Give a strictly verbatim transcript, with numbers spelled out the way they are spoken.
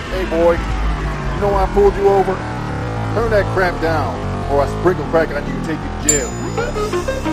Hey boy, you know why I pulled you over? Turn that crap down, or I sprinkle crack on you and take you to jail.